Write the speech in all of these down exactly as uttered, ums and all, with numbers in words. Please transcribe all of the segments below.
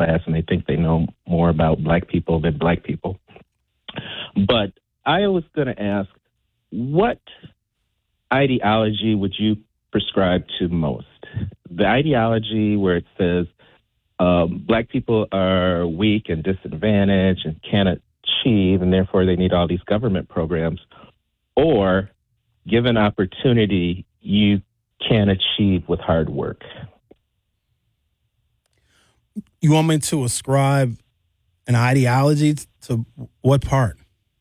class, and they think they know more about black people than black people. But I was going to ask, what ideology would you prescribe to most? The ideology where it says um, black people are weak and disadvantaged and can't achieve, and therefore they need all these government programs, or given opportunity, you can achieve with hard work? You want me to ascribe an ideology to what part?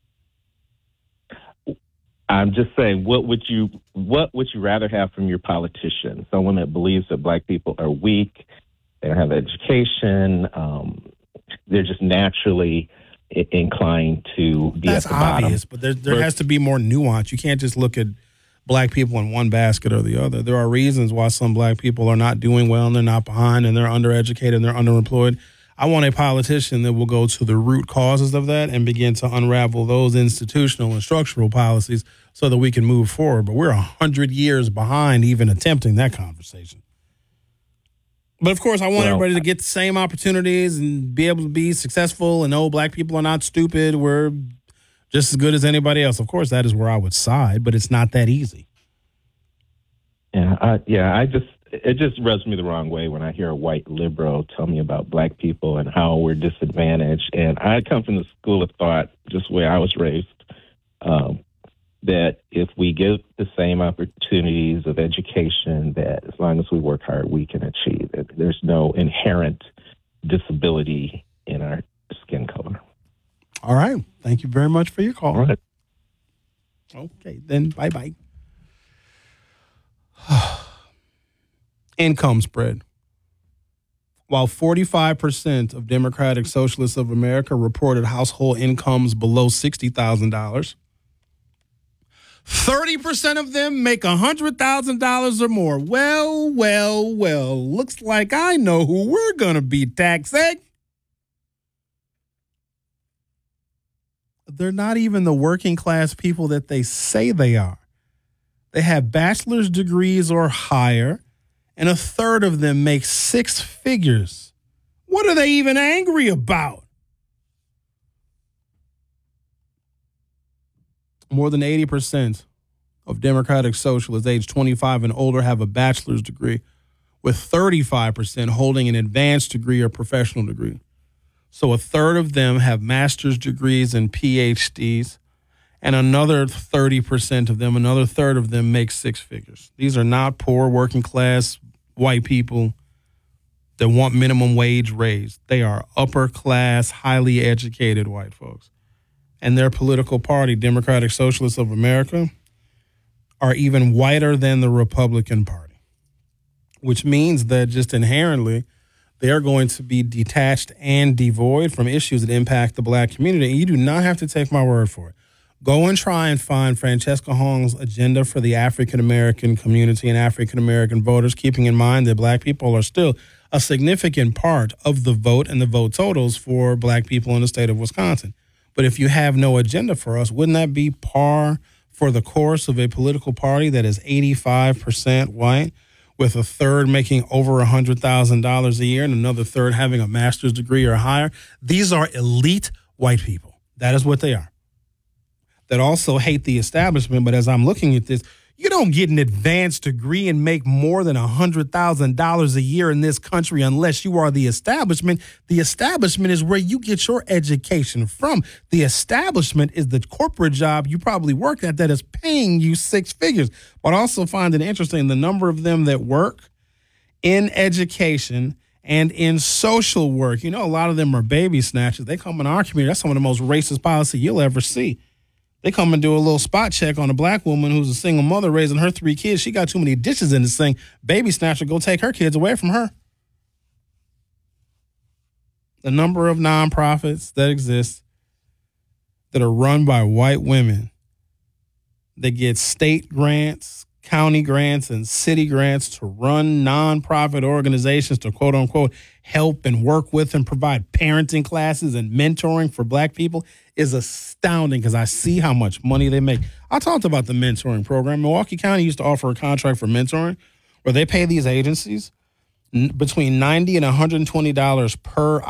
I'm just saying, what would you what would you rather have from your politician? Someone that believes that black people are weak, they don't have education, um, they're just naturally I- inclined to be That's at the bottom. obvious, but there there has to be more nuance. You can't just look at black people in one basket or the other. There are reasons why some black people are not doing well and they're not behind and they're undereducated and they're underemployed. I want a politician that will go to the root causes of that and begin to unravel those institutional and structural policies so that we can move forward. But we're a hundred years behind even attempting that conversation. But of course, I want well, everybody to get the same opportunities and be able to be successful and know black people are not stupid. We're just as good as anybody else. Of course, that is where I would side, but it's not that easy. Yeah, I, yeah, I just, it just rubs me the wrong way when I hear a white liberal tell me about black people and how we're disadvantaged. And I come from the school of thought, just where I was raised, um, that if we give the same opportunities of education, that as long as we work hard, we can achieve it. There's no inherent disability in our skin color. All right. Thank you very much for your call. All right. Okay, then bye-bye. Income spread. While forty-five percent of Democratic Socialists of America reported household incomes below sixty thousand dollars, thirty percent of them make one hundred thousand dollars or more. Well, well, well, looks like I know who we're going to be taxing. They're not even the working class people that they say they are. They have bachelor's degrees or higher, and a third of them make six figures. What are they even angry about? More than eighty percent of Democratic Socialists aged twenty-five and older have a bachelor's degree, with thirty-five percent holding an advanced degree or professional degree. So a third of them have master's degrees and P H Ds, and another thirty percent of them, another third of them make six figures. These are not poor, working class white people that want minimum wage raised. They are upper class, highly educated white folks. And their political party, Democratic Socialists of America, are even whiter than the Republican Party, which means that just inherently they are going to be detached and devoid from issues that impact the black community. And you do not have to take my word for it. Go and try and find Francesca Hong's agenda for the African-American community and African-American voters, keeping in mind that black people are still a significant part of the vote and the vote totals for black people in the state of Wisconsin. But if you have no agenda for us, wouldn't that be par for the course of a political party that is eighty-five percent white, with a third making over one hundred thousand dollars a year and another third having a master's degree or higher? These are elite white people. That is what they are. That also hate the establishment. But as I'm looking at this, you don't get an advanced degree and make more than one hundred thousand dollars a year in this country unless you are the establishment. The establishment is where you get your education from. The establishment is the corporate job you probably work at that is paying you six figures. But I also find it interesting, the number of them that work in education and in social work. You know, a lot of them are baby snatchers. They come in our community. That's some of the most racist policy you'll ever see. They come and do a little spot check on a black woman who's a single mother raising her three kids. She got too many dishes in the sink. Baby snatcher, go take her kids away from her. The number of nonprofits that exist that are run by white women that get state grants, county grants, and city grants to run nonprofit organizations to, quote unquote, help and work with and provide parenting classes and mentoring for black people is astounding because I see how much money they make. I talked about the mentoring program. Milwaukee County used to offer a contract for mentoring where they pay these agencies n- between ninety dollars and one hundred twenty dollars per